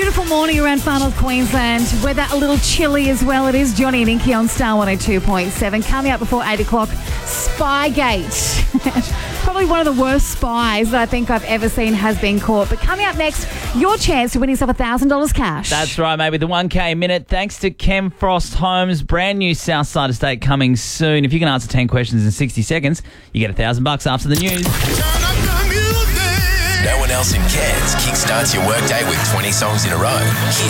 beautiful morning around Far North Queensland. Weather a little chilly as well. It is Johnny and Inky on Star 102.7. Coming up before 8 o'clock, Spygate. Probably one of the worst spies that I think I've ever seen has been caught. But coming up next, your chance to win yourself $1,000 cash. That's right, mate, with the 1K minute. Thanks to Kem Frost Homes, brand new Southside estate coming soon. If you can answer 10 questions in 60 seconds, you get $1,000 after the news. No one else in Cairns kickstarts your workday with 20 songs in a row.